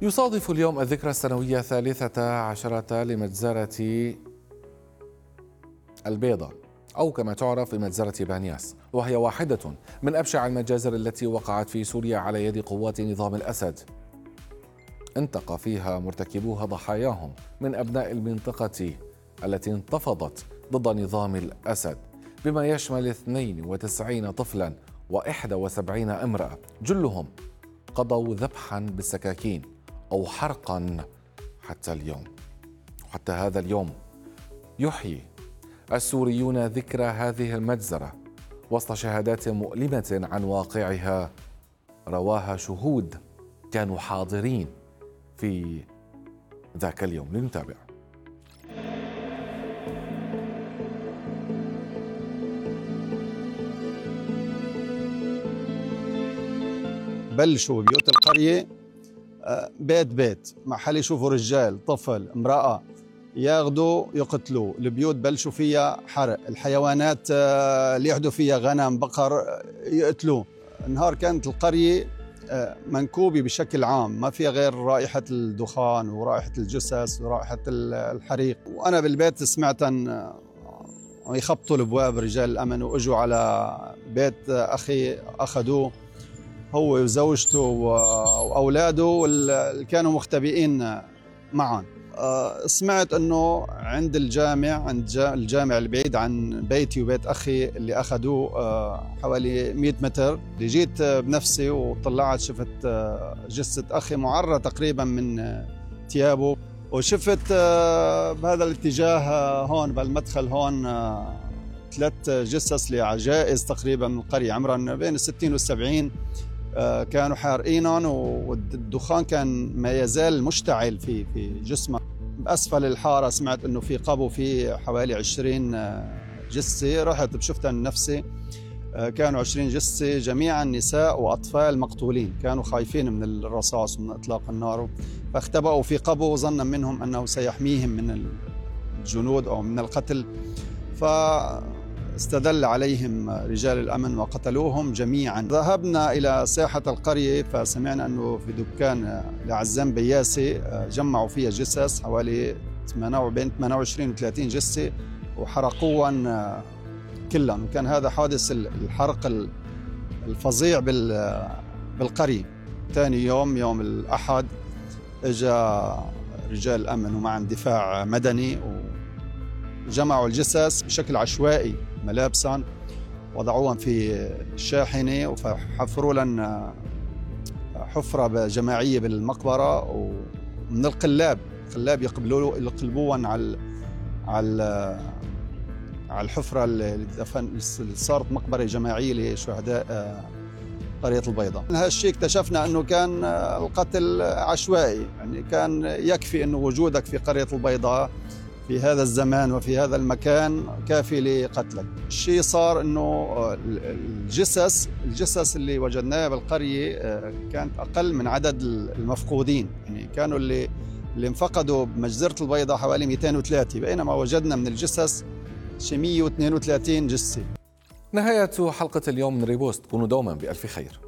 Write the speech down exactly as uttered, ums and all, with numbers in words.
يصادف اليوم الذكرى السنوية الثالثة عشرة لمجزرة البيضة، أو كما تعرف بمجزرة بانياس، وهي واحدة من أبشع المجازر التي وقعت في سوريا على يد قوات نظام الأسد. انتقى فيها مرتكبوها ضحاياهم من أبناء المنطقة التي انتفضت ضد نظام الأسد، بما يشمل اثنين وتسعين طفلا وإحدى وسبعين امرأة، جلهم قضوا ذبحا بالسكاكين أو حرقا. حتى اليوم وحتى هذا اليوم يحيي السوريون ذكرى هذه المجزرة وسط شهادات مؤلمة عن واقعها رواها شهود كانوا حاضرين في ذاك اليوم. لنتابع. بلشوا بيوت القرية بيت بيت، محل يشوفوا رجال طفل امرأة ياخذوا يقتلوا. البيوت بلشوا فيها حرق، الحيوانات اللي يحدوا فيها غنم بقر يقتلوه. نهار كانت القرية منكوبة بشكل عام، ما فيها غير رائحة الدخان ورائحة الجثث ورائحة الحريق. وأنا بالبيت سمعت أن يخبطوا الأبواب رجال الأمن وإجوا على بيت أخي أخذوه هو وزوجته وأولاده اللي كانوا مختبئين معهم. سمعت أنه عند الجامع عند الجامع البعيد عن بيتي وبيت أخي اللي أخذوه حوالي مئة متر، اللي جيت بنفسي وطلعت شفت جثة أخي معرة تقريبا من ثيابه، وشفت بهذا الاتجاه هون بالمدخل هون ثلاث جثث لعجائز تقريبا من القرية عمرا بين الستين والسبعين، كانوا حارقينهم والدخان كان ما يزال مشتعل في في جسمه. بأسفل الحارة سمعت انه في قبو في حوالي عشرين جثة، رحت بشفتها من نفسي، كانوا عشرين جثة جميعا نساء وأطفال مقتولين، كانوا خايفين من الرصاص ومن إطلاق النار فاختبأوا في قبو ظنا منهم أنه سيحميهم من الجنود أو من القتل، ف استدل عليهم رجال الأمن وقتلوهم جميعا. ذهبنا إلى ساحة القرية فسمعنا أنه في دكان لعزام بياسي جمعوا فيها جثث حوالي بين ثمانية وعشرين و ثلاثين جثة وحرقوهم كلهم. وكان هذا حادث الحرق الفظيع بالقرية. ثاني يوم يوم الأحد اجى رجال الأمن ومعهم دفاع مدني وجمعوا الجثث بشكل عشوائي ملابسا، وضعوهم في الشاحنة وحفروا لنا حفرة جماعية بالمقبرة، ومن القلاب القلاب يقبلوا يقلبوهم على على على الحفرة اللي صارت مقبرة جماعية لشهداء قرية البيضاء. من هالشيء اكتشفنا أنه كان القتل عشوائي، يعني كان يكفي أنه وجودك في قرية البيضاء في هذا الزمان وفي هذا المكان كافي لقتلك. الشيء صار انه الجثث الجثث اللي وجدناها بالقريه كانت اقل من عدد المفقودين، يعني كانوا اللي اللي انفقدوا بمجزره البيضاء حوالي مئتين وثلاثة، بينما وجدنا من الجثث مئة واثنين وثلاثين جثه. نهايه حلقه اليوم من ريبوست، كونوا دوما بالف خير.